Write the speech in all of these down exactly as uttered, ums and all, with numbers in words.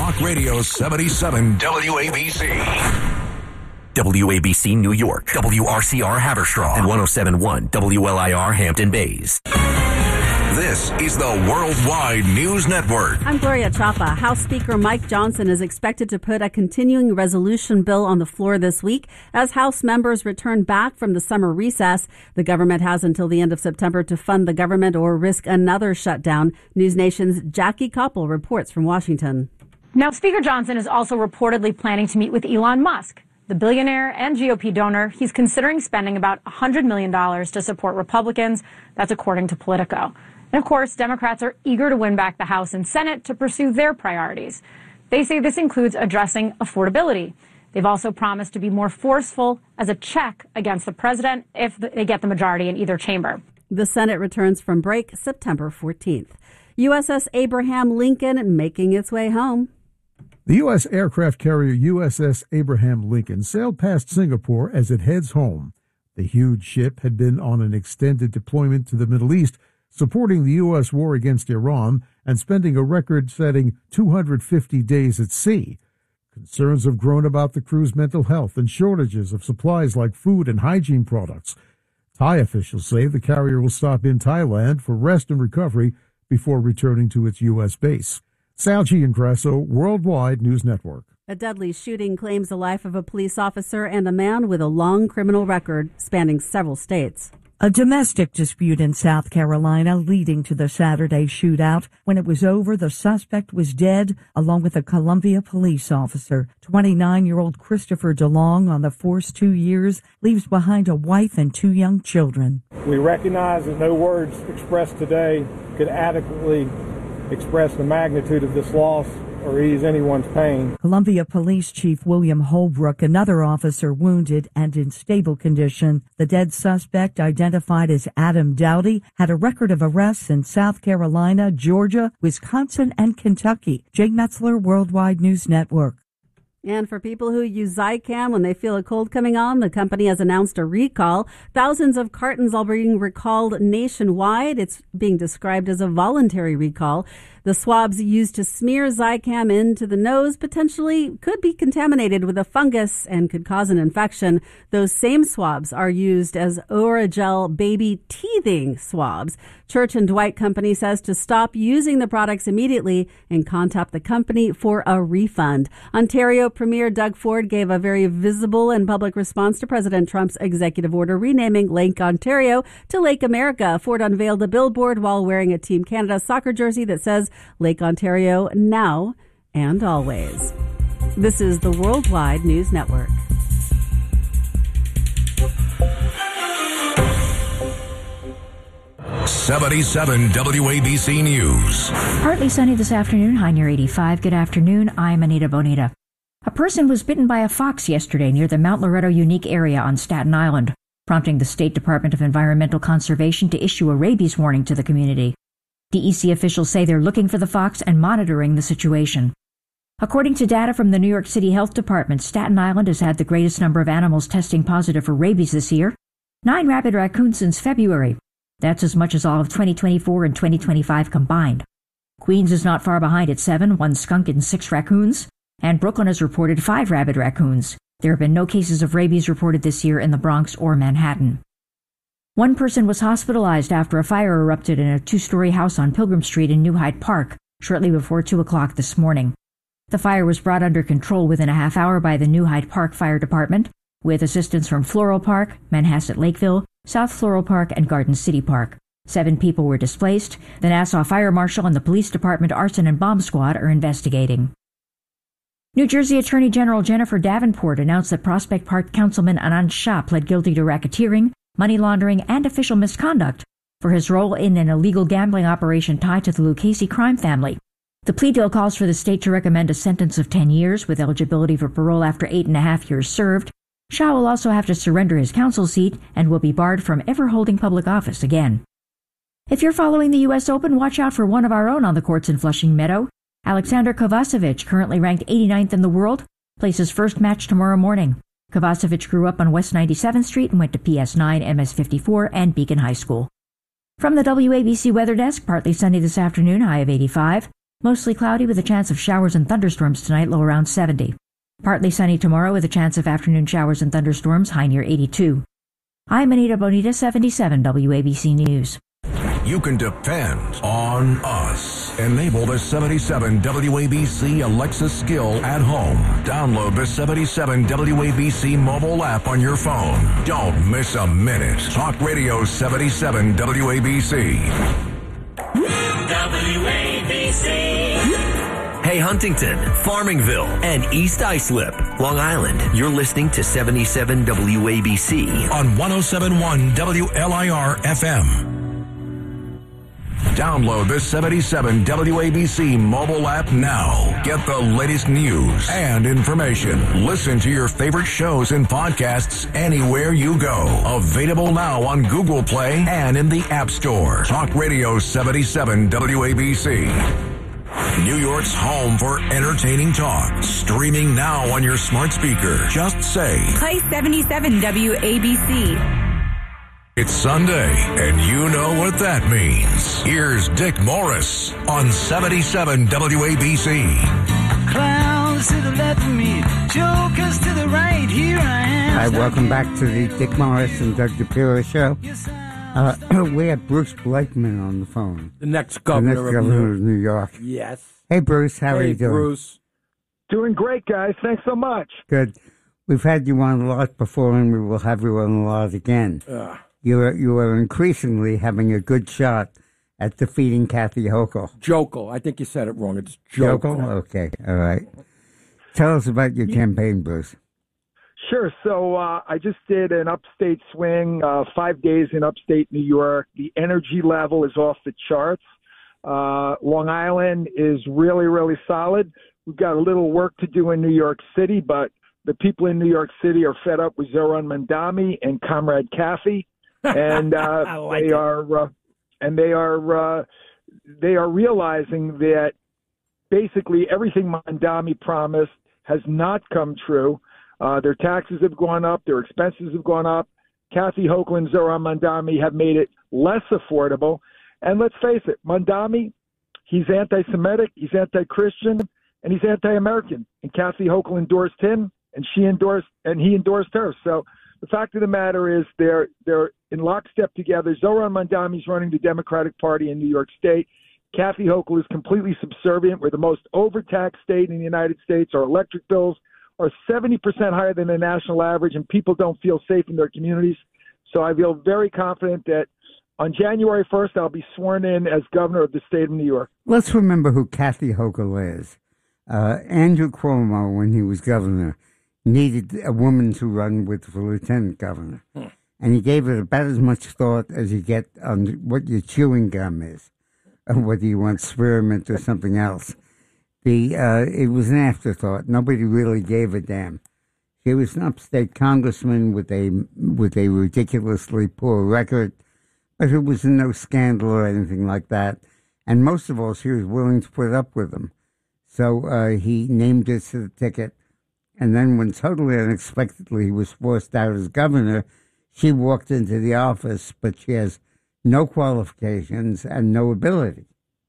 Talk Radio seventy-seven W A B C. W A B C New York, W R C R Haverstraw, and one oh seven point one W L I R Hampton Bays. This is the Worldwide News Network. I'm Gloria Chapa. House Speaker Mike Johnson is expected to put a continuing resolution bill on the floor this week as House members return back from the summer recess. The government has until the end of September to fund the government or risk another shutdown. News Nation's Jackie Koppel reports from Washington. Now, Speaker Johnson is also reportedly planning to meet with Elon Musk. The billionaire and G O P donor, he's considering spending about one hundred million dollars to support Republicans. That's according to Politico. And of course, Democrats are eager to win back the House and Senate to pursue their priorities. They say this includes addressing affordability. They've also promised to be more forceful as a check against the president if they get the majority in either chamber. The Senate returns from break September fourteenth. U S S Abraham Lincoln making its way home. The U S aircraft carrier U S S Abraham Lincoln sailed past Singapore as it heads home. The huge ship had been on an extended deployment to the Middle East, supporting the U S war against Iran and spending a record-setting two hundred fifty days at sea. Concerns have grown about the crew's mental health and shortages of supplies like food and hygiene products. Thai officials say the carrier will stop in Thailand for rest and recovery before returning to its U S base. Sal Giangrasso, Worldwide News Network. A deadly shooting claims the life of a police officer and a man with a long criminal record spanning several states. A domestic dispute in South Carolina leading to the Saturday shootout. When it was over, the suspect was dead, along with a Columbia police officer. twenty-nine-year-old Christopher DeLong, on the force two years, leaves behind a wife and two young children. We recognize that no words expressed today could adequately express the magnitude of this loss or ease anyone's pain. Columbia Police Chief William Holbrook, another officer wounded and in stable condition. The dead suspect, identified as Adam Dowdy, had a record of arrests in South Carolina, Georgia, Wisconsin, and Kentucky. Jake Metzler, Worldwide News Network. And for people who use Zicam when they feel a cold coming on, the company has announced a recall. Thousands of cartons are being recalled nationwide. It's being described as a voluntary recall. The swabs used to smear Zicam into the nose potentially could be contaminated with a fungus and could cause an infection. Those same swabs are used as Orajel baby teething swabs. Church and Dwight Company says to stop using the products immediately and contact the company for a refund. Ontario Premier Doug Ford gave a very visible and public response to President Trump's executive order renaming Lake Ontario to Lake America. Ford unveiled a billboard while wearing a Team Canada soccer jersey that says Lake Ontario now and always. This is the Worldwide News Network. seventy-seven W A B C News. Partly sunny this afternoon, high near eighty-five. Good afternoon, I'm Anita Bonita. A person was bitten by a fox yesterday near the Mount Loretto Unique area on Staten Island, prompting the State Department of Environmental Conservation to issue a rabies warning to the community. D E C officials say they're looking for the fox and monitoring the situation. According to data from the New York City Health Department, Staten Island has had the greatest number of animals testing positive for rabies this year, nine rabid raccoons since February. That's as much as all of twenty twenty-four and twenty twenty-five combined. Queens is not far behind at seven, one skunk and six raccoons, and Brooklyn has reported five rabid raccoons. There have been no cases of rabies reported this year in the Bronx or Manhattan. One person was hospitalized after a fire erupted in a two-story house on Pilgrim Street in New Hyde Park shortly before two o'clock this morning. The fire was brought under control within a half hour by the New Hyde Park Fire Department, with assistance from Floral Park, Manhasset Lakeville, South Floral Park, and Garden City Park. Seven people were displaced. The Nassau Fire Marshal and the Police Department Arson and Bomb Squad are investigating. New Jersey Attorney General Jennifer Davenport announced that Prospect Park Councilman Anand Shah pled guilty to racketeering, money laundering, and official misconduct for his role in an illegal gambling operation tied to the Lucchese crime family. The plea deal calls for the state to recommend a sentence of ten years with eligibility for parole after eight and a half years served. Shah will also have to surrender his council seat and will be barred from ever holding public office again. If you're following the U S Open, watch out for one of our own on the courts in Flushing Meadow. Alexander Kovacevic, currently ranked eighty-ninth in the world, plays his first match tomorrow morning. Kovacevic grew up on West ninety-seventh Street and went to P S nine, M S fifty-four, and Beacon High School. From the W A B C Weather Desk, partly sunny this afternoon, high of eighty-five. Mostly cloudy with a chance of showers and thunderstorms tonight, low around seventy. Partly sunny tomorrow with a chance of afternoon showers and thunderstorms, high near eighty-two. I'm Anita Bonita, seventy-seven W A B C News. You can depend on us. Enable the seventy-seven W A B C Alexa skill at home. Download the seventy-seven W A B C mobile app on your phone. Don't miss a minute. Talk Radio seventy-seven W A B C. W A B C. Hey, Huntington, Farmingville, and East Islip, Long Island. You're listening to seventy-seven W A B C on one oh seven point one W L I R F M. Download the seventy-seven W A B C mobile app now. Get the latest news and information. Listen to your favorite shows and podcasts anywhere you go. Available now on Google Play and in the App Store. Talk Radio seventy-seven W A B C. New York's home for entertaining talk. Streaming now on your smart speaker. Just say, play seventy-seven W A B C. It's Sunday, and you know what that means. Here's Dick Morris on seventy-seven W A B C. Clowns to the left of me, jokers to the right, here I am. Hi, welcome back to the Dick Morris and Doug DePiro show. Uh, we have Bruce Blakeman on the phone. The next governor, the next governor of, of New York. Yes. Hey, Bruce, how hey, are you doing? Bruce. Doing great, guys. Thanks so much. Good. We've had you on a lot before, and we will have you on a lot again. Uh. You are, you are increasingly having a good shot at defeating Kathy Hochul. Jokel. I think you said it wrong. It's Jokel. Jokel? Okay. All right. Tell us about your campaign, Bruce. Sure. So uh, I just did an upstate swing, uh, five days in upstate New York. The energy level is off the charts. Uh, Long Island is really, really solid. We've got a little work to do in New York City, but the people in New York City are fed up with Zohran Mamdani and Comrade Kathy. and uh, like they it. are, uh, and they are, uh, they are realizing that basically everything Mamdani promised has not come true. Uh, their taxes have gone up, their expenses have gone up. Kathy Hochul and Zohran Mamdani have made it less affordable. And let's face it, Mamdani, he's anti-Semitic, he's anti-Christian, and he's anti-American. And Kathy Hochul endorsed him, and she endorsed, and he endorsed her. So the fact of the matter is they're they're in lockstep together. Zohran Mamdani is running the Democratic Party in New York State. Kathy Hochul is completely subservient. We're the most overtaxed state in the United States. Our electric bills are seventy percent higher than the national average, and people don't feel safe in their communities. So I feel very confident that on January first, I'll be sworn in as governor of the state of New York. Let's remember who Kathy Hochul is. Uh, Andrew Cuomo, when he was governor, needed a woman to run with for lieutenant governor. Hmm. And he gave it about as much thought as you get on what your chewing gum is, or whether you want spearmint or something else. The uh, it was an afterthought. Nobody really gave a damn. She was an upstate congressman with a with a ridiculously poor record, but it was no scandal or anything like that. And most of all, she was willing to put up with him. So uh, he named her to the ticket. And then when totally unexpectedly he was forced out as governor, she walked into the office, but she has no qualifications and no ability.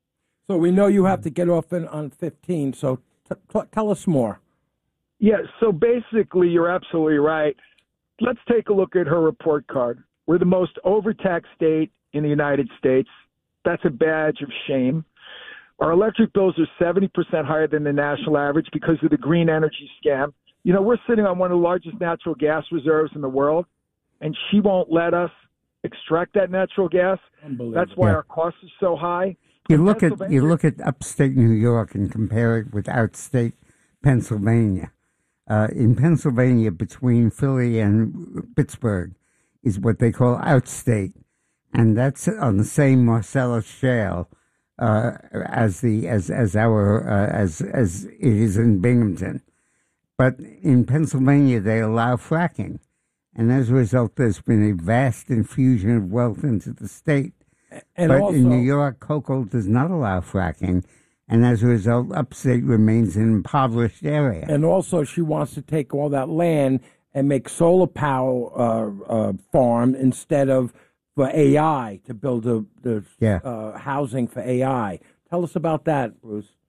So we know you have to get off in, on fifteen, so t- t- tell us more. Yeah, so basically you're absolutely right. Let's take a look at her report card. We're the most overtaxed state in the United States. That's a badge of shame. Our electric bills are seventy percent higher than the national average because of the green energy scam. You know, we're sitting on one of the largest natural gas reserves in the world, and she won't let us extract that natural gas. That's why yeah. our costs are so high. You look at you look at upstate New York and compare it with outstate Pennsylvania. Uh, in Pennsylvania, between Philly and Pittsburgh, is what they call outstate, and that's on the same Marcellus Shale uh, as the as as our uh, as as it is in Binghamton. But in Pennsylvania, they allow fracking, and as a result, there's been a vast infusion of wealth into the state. And but also, in New York, Hochul does not allow fracking, and as a result, upstate remains an impoverished area. And also, she wants to take all that land and make solar power uh, uh, farm instead of for A I, to build a, the yeah. uh, housing for A I. Tell us about that, Bruce.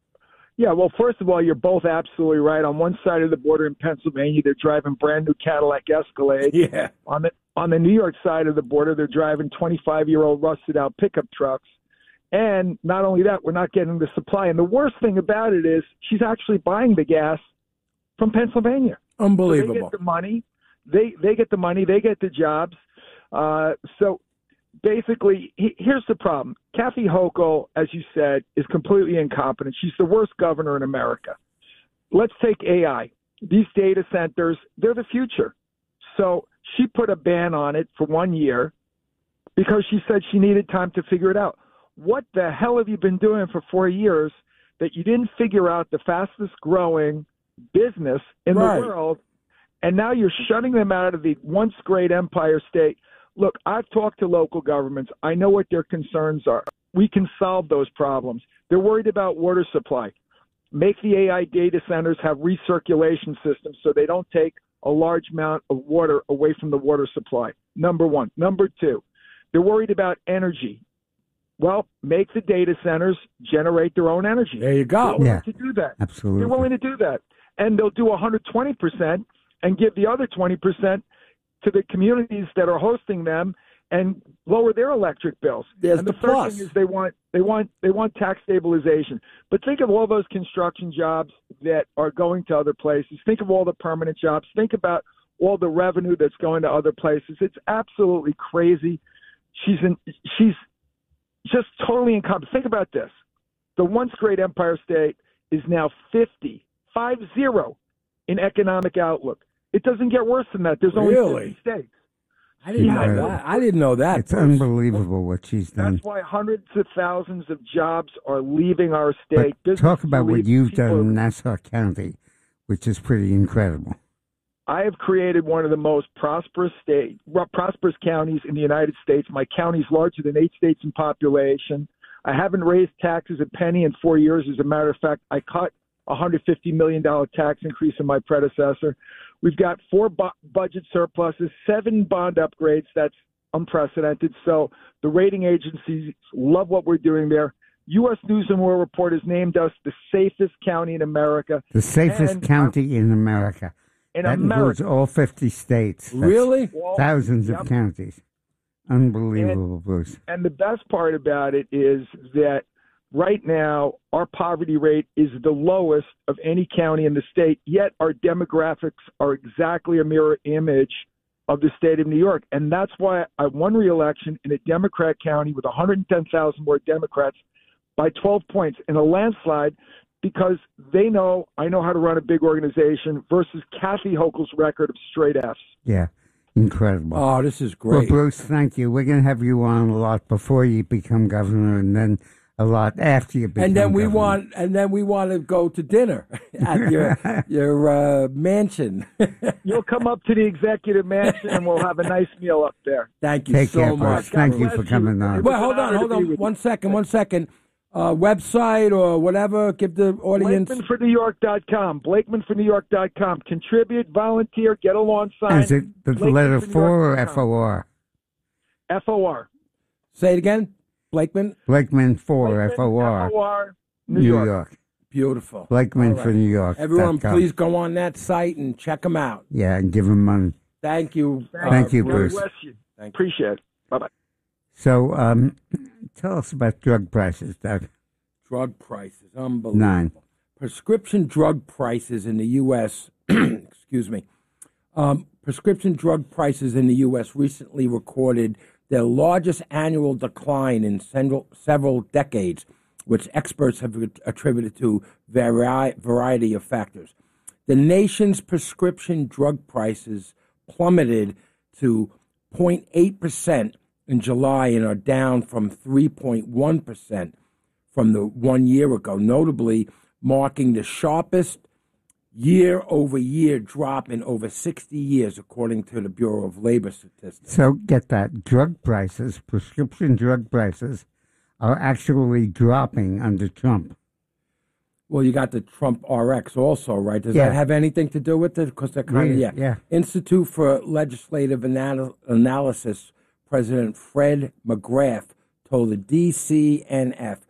Yeah, well, first of all, you're both absolutely right. On one side of the border in Pennsylvania, they're driving brand new Cadillac Escalade. Yeah. On the on the New York side of the border, they're driving twenty-five-year-old rusted-out pickup trucks. And not only that, we're not getting the supply. And the worst thing about it is she's actually buying the gas from Pennsylvania. Unbelievable. So they get the money. They they get the money. They get the jobs. Uh, so basically, he, here's the problem. Kathy Hochul, as you said, is completely incompetent. She's the worst governor in America. Let's take A I. These data centers, they're the future. So she put a ban on it for one year because she said she needed time to figure it out. What the hell have you been doing for four years that you didn't figure out the fastest growing business in Right. the world, and now you're shutting them out of the once great Empire State? Look, I've talked to local governments. I know what their concerns are. We can solve those problems. They're worried about water supply. Make the A I data centers have recirculation systems so they don't take a large amount of water away from the water supply. Number one. Number two, they're worried about energy. Well, make the data centers generate their own energy. There you go. They're willing Yeah, to do that. absolutely. They're willing to do that. And they'll do one hundred twenty percent and give the other twenty percent to the communities that are hosting them and lower their electric bills. There's and the the third plus. thing is they want they want they want tax stabilization. But think of all those construction jobs that are going to other places. Think of all the permanent jobs. Think about all the revenue that's going to other places. It's absolutely crazy. She's in, she's just totally incompetent. Think about this. The once great Empire State is now fifty, five zero in economic outlook. It doesn't get worse than that. There's only Really? fifty states. I didn't know Incredible. that. I didn't know that. It's Bruce. unbelievable what she's done. That's why hundreds of thousands of jobs are leaving our state. But Businesses talk about are what leaving. you've People done are- in Nassau County, which is pretty incredible. I have created one of the most prosperous state, prosperous counties in the United States. My county is larger than eight states in population. I haven't raised taxes a penny in four years. As a matter of fact, I cut a one hundred fifty million dollars tax increase in my predecessor. We've got four bu- budget surpluses, seven bond upgrades. That's unprecedented. So the rating agencies love what we're doing there. U S News and World Report has named us the safest county in America. The safest And county in America. In that includes America. all fifty states. That's Really? Thousands Yep. of counties. Unbelievable, Bruce. And the best part about it is that right now our poverty rate is the lowest of any county in the state, yet our demographics are exactly a mirror image of the state of New York. And that's why I won re-election in a Democrat county with one hundred ten thousand more Democrats by twelve points in a landslide, because they know I know how to run a big organization versus Kathy Hochul's record of straight F's. Yeah, incredible. Oh, this is Well, great. Bruce, thank you. We're going to have you on a lot before you become governor, and then a lot after you become and then we governor. want, and then we want to go to dinner at your your uh, mansion. You'll come up to the executive mansion and we'll have a nice meal up there. Thank you Take so care, much. Bruce. Thank you bless for you. coming on. Well, hold on, It's an hold honor to be on. with One you. second, one second. Uh, website or whatever. Give the audience. Blakeman for New York dot com. Blakeman for New York dot com. Contribute, volunteer, get a lawn sign. Is it the Blakeman letter for New four or York dot F com. O R? F O R. Say it again. Blakeman. Blakeman four, Blakeman, F O R. F O R, New New York. York. Beautiful. Blakeman All right. for New York. Everyone, dot com. please go on that site and check them out. Yeah, and give him money. Thank you. Thank you, God Bruce. bless you. Thank you. Appreciate it. Bye-bye. So, um, tell us about drug prices, Doug. Drug prices, unbelievable. Nine. Prescription drug prices in the U S excuse me. Um, prescription drug prices in the U S recently recorded their largest annual decline in several, several decades, which experts have attributed to vari- variety of factors. The nation's prescription drug prices plummeted to zero point eight percent in July and are down from three point one percent from the one year ago, notably marking the sharpest year-over-year drop in over sixty years, according to the Bureau of Labor Statistics. So, get that. Drug prices, prescription drug prices, are actually dropping under Trump. Well, you got the Trump R X also, right? Does Yeah. that have anything to do with it? Because they're kind of, Yeah, yeah. yeah. Institute for Legislative Anal- Analysis President Fred McGrath told the D C N F,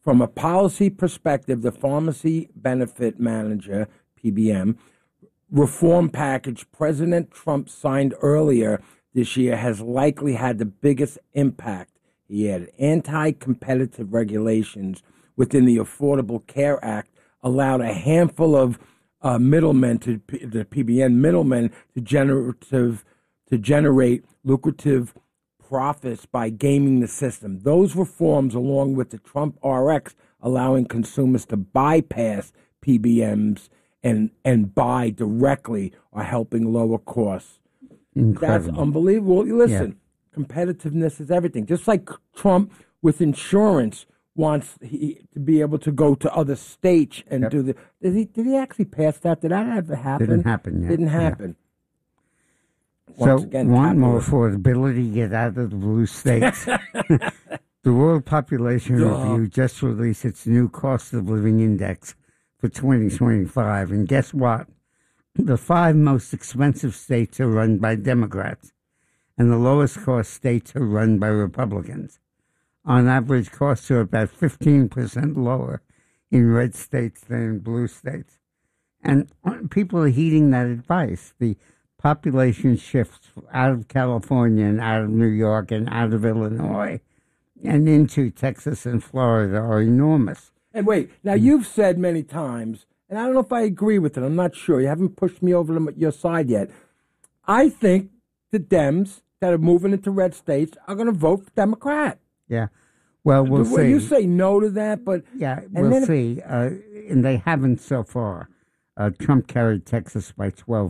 From a policy perspective, the Pharmacy Benefit Manager, P B M, reform package President Trump signed earlier this year has likely had the biggest impact. He had anti-competitive regulations within the Affordable Care Act allowed a handful of uh, middlemen, to the P B M middlemen, to generative to generate lucrative profits by gaming the system. Those reforms, along with the Trump R X allowing consumers to bypass P B Ms and and buy directly, are helping lower costs. Incredible. That's unbelievable. Listen, Yeah. competitiveness is everything. Just like Trump with insurance wants he, to be able to go to other states and Yep. do the. Did he? Did he actually pass that? Did that ever happen? Didn't happen yet. Didn't Yeah. happen. So, Once again, want more capitalism. affordability, get out of the blue states. The World Population Duh. Review just released its new cost of living index for twenty twenty-five. And guess what? The five most expensive states are run by Democrats, and the lowest cost states are run by Republicans. On average, costs are about fifteen percent lower in red states than in blue states. And people are heeding that advice. The population shifts out of California and out of New York and out of Illinois and into Texas and Florida are enormous. And wait, now you've said many times, and I don't know if I agree with it. I'm not sure. You haven't pushed me over to your side yet. I think the Dems that are moving into red states are going to vote for Democrat. Yeah. Well, we'll Well, see. you say no to that, but Yeah, and we'll then if- see. Uh, and they haven't so far. Uh, Trump carried Texas by twelve